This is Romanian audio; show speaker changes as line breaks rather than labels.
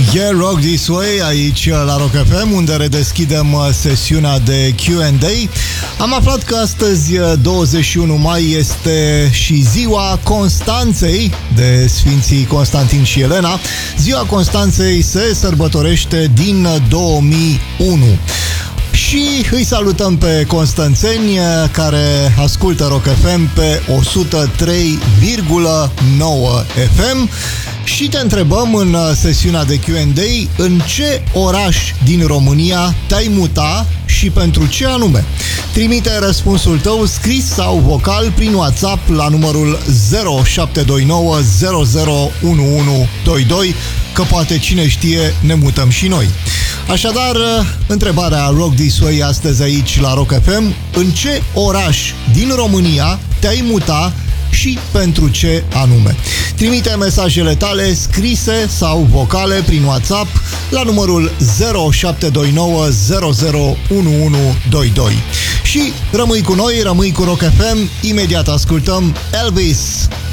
Yeah, Rock This Way, aici la Rock FM, unde redeschidem sesiunea de Q&A. Am aflat că astăzi, 21 mai, este și ziua Constanței, de Sfinții Constantin și Elena. Ziua Constanței se sărbătorește din 2001. Și îi salutăm pe constanțeni care ascultă Rock FM pe 103,9 FM. Și te întrebăm în sesiunea de Q&A în ce oraș din România te-ai muta și pentru ce anume. Trimite răspunsul tău scris sau vocal prin WhatsApp la numărul 0729 001122, că poate cine știe ne mutăm și noi. Așadar, întrebarea Rock This Way astăzi aici la Rock FM: în ce oraș din România te-ai muta și pentru ce anume? Trimite mesajele tale scrise sau vocale prin WhatsApp la numărul 0729 001122. Și rămâi cu noi, rămâi cu Rock FM. Imediat ascultăm Elvis.